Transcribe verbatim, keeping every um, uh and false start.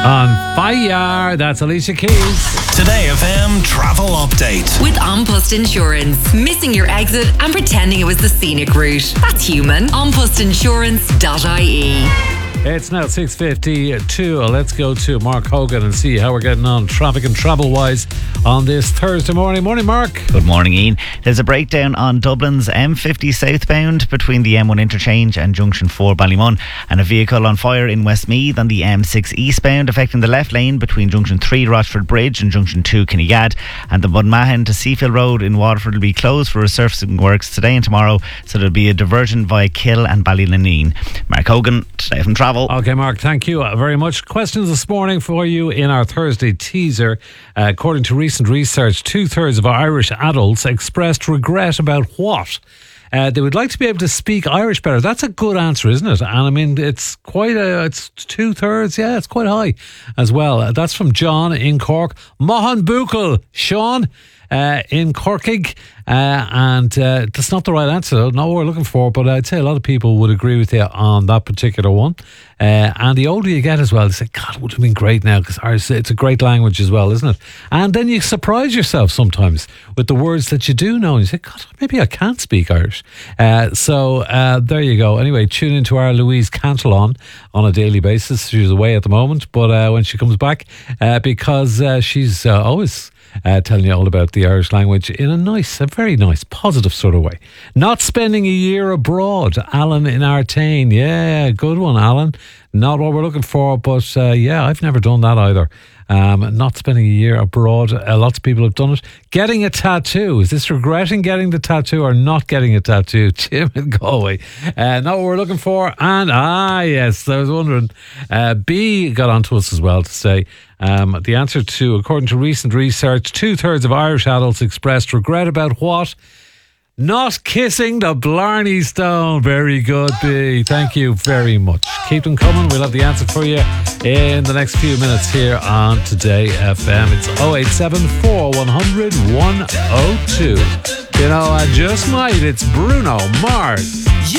On fire, that's Alicia Keys. Today F M travel update. With An Post Insurance. Missing your exit and pretending it was the scenic route. That's human. an post insurance dot I E. It's now six fifty-two. Let's go to Mark Hogan and see how we're getting on traffic and travel-wise on this Thursday morning. Morning, Mark. Good morning, Ian. There's a breakdown on Dublin's M fifty southbound between the M one interchange and Junction four Ballymun, and a vehicle on fire in Westmeath on the M six eastbound affecting the left lane between Junction three Rochford Bridge and Junction two Kinnegad, and the Budmahan to Seafield Road in Waterford will be closed for resurfacing works today and tomorrow, so there'll be a diversion via Kill and Ballylineen. Mark Hogan, Today from Travel. Okay, Mark, thank you very much. Questions this morning for you in our Thursday teaser. Uh, according to recent research, two-thirds of Irish adults expressed regret about what? Uh, they would like to be able to speak Irish better. That's a good answer, isn't it? And I mean, it's quite a, it's two-thirds, yeah, it's quite high as well. Uh, that's from John in Cork. Mohan Buchel, Sean uh, in Corkig. Uh, and uh, that's not the right answer, though. Not what we're looking for, but I'd say a lot of people would agree with you on that particular one. Uh, and the older you get as well, they say, God, it would have been great now, because it's a great language as well, isn't it? And then you surprise yourself sometimes with the words that you do know, and you say, God, maybe I can't speak Irish. Uh, so uh, there you go. Anyway, tune into our Louise Cantillon on a daily basis. She's away at the moment, but uh, when she comes back, uh, because uh, she's uh, always Uh, telling you all about the Irish language in a nice, a very nice, positive sort of way. Not spending a year abroad. Alan in Artane. Yeah, good one, Alan. Not what we're looking for, but uh, yeah, I've never done that either. Um, not spending a year abroad. Uh, lots of people have done it. Getting a tattoo. Is this regretting getting the tattoo or not getting a tattoo? Jim in Galway. Uh, not what we're looking for. And, ah, yes, I was wondering. Uh, B got on to us as well to say, um, the answer to, according to recent research, two-thirds of Irish adults expressed regret about what? Not kissing the Blarney Stone. Very good, B. Thank you very much. Keep them coming. We'll have the answer for you in the next few minutes here on Today F M. It's oh eight seven four one hundred one oh two. You know, I just might. It's Bruno Mars.